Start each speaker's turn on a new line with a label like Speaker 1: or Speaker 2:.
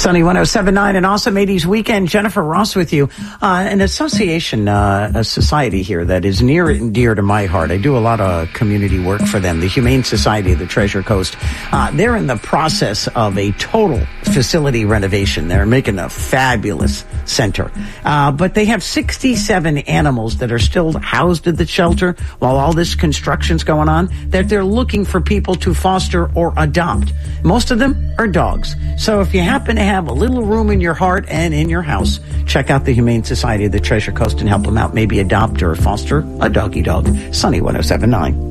Speaker 1: Sunny 107.9, an awesome 80s weekend. Jennifer Ross with you. An association, a society here that is near and dear to my heart. I do a lot of community work for them. The Humane Society of the Treasure Coast. They're in the process of a total facility renovation. They're making a fabulous center. But they have 67 animals that are still housed at the shelter while all this construction's going on, that they're looking for people to foster or adopt. Most of them are dogs. So if you happen to have a little room in your heart and in your house, check out the Humane Society of the Treasure Coast and help them out. Maybe adopt or foster a doggy dog. Sunny 107.9.